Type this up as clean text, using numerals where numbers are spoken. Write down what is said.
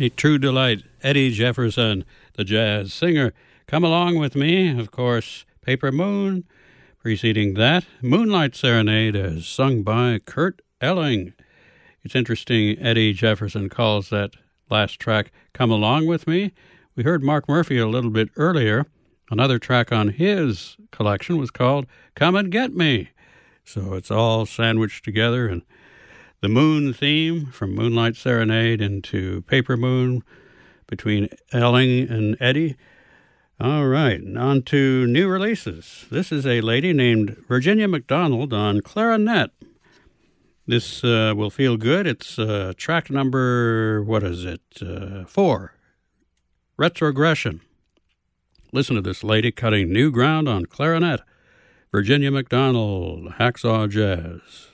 A true delight. Eddie Jefferson, the jazz singer. Come Along With Me, of course, Paper Moon. Preceding that, Moonlight Serenade, as sung by Kurt Elling. It's interesting, Eddie Jefferson calls that last track Come Along With Me. We heard Mark Murphy a little bit earlier. Another track on his collection was called Come and Get Me. So it's all sandwiched together, and the moon theme from Moonlight Serenade into Paper Moon between Elling and Eddie. All right, on to new releases. This is a lady named Virginia McDonald on clarinet. This will feel good. It's track number, 4, Retrogression. Listen to this lady cutting new ground on clarinet. Virginia McDonald, Hacksaw Jazz.